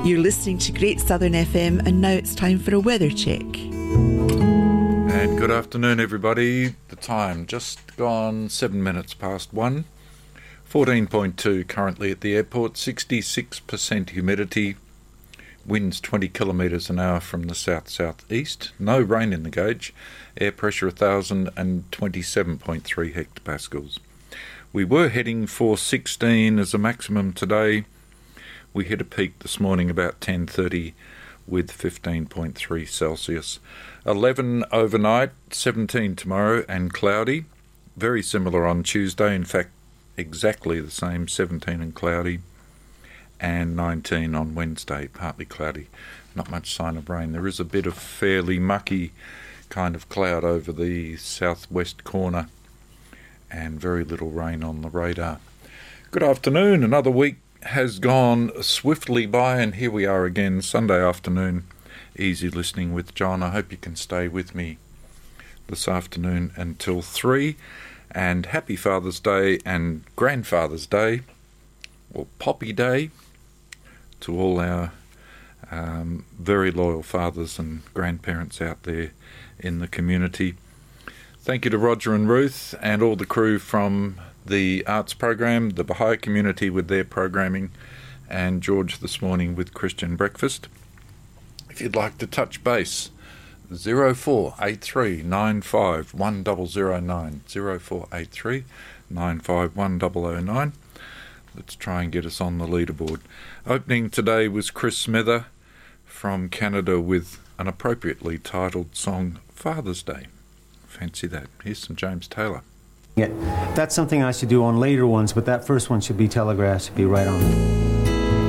You're listening to Great Southern FM, and now it's time for a weather check. And good afternoon, everybody. The time just gone 7 minutes past 1. 14.2 currently at the airport, 66% humidity, winds 20 kilometres an hour from the south-southeast, no rain in the gauge, air pressure 1,027.3 hectopascals. We were heading for 16 as a maximum today. We hit a peak this morning about 10:30 with 15.3 Celsius. 11 overnight, 17 tomorrow and cloudy. Very similar on Tuesday, in fact exactly the same, 17 and cloudy. And 19 on Wednesday, partly cloudy. Not much sign of rain. There is a bit of fairly mucky kind of cloud over the southwest corner and very little rain on the radar. Good afternoon. Another week has gone swiftly by, and here we are again, Sunday afternoon. Easy listening with John. I hope you can stay with me this afternoon until 3. And happy Father's Day and Grandfather's Day, or Poppy Day, to all our very loyal fathers and grandparents out there in the community. Thank you to Roger and Ruth and all the crew from the arts program, the Baha'i community with their programming, and George this morning with Christian Breakfast. If you'd like to touch base, 0483 95 1009, 0483 95 1009. Let's try and get us on the leaderboard. Opening today was Chris Smither from Canada with an appropriately titled song, Father's Day. Fancy that. Here's some James Taylor. Yeah, that's something I should do on later ones, but that first one should be telegraphed, should be right on.